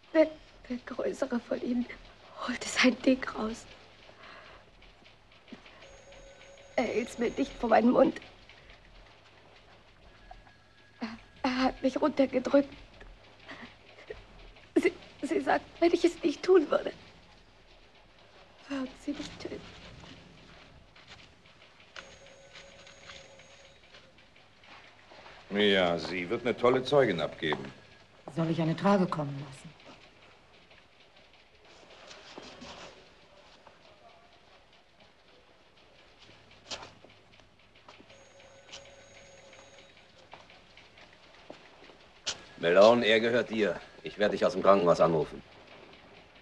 Der Größere von ihnen holte sein Ding raus. Er hielt es mir dicht vor meinen Mund. Er hat mich runtergedrückt. Sie sagt, wenn ich es nicht tun würde, würden sie mich töten. Ja, sie wird eine tolle Zeugin abgeben. Soll ich eine Trage kommen lassen? Malone, er gehört dir. Ich werde dich aus dem Krankenhaus anrufen.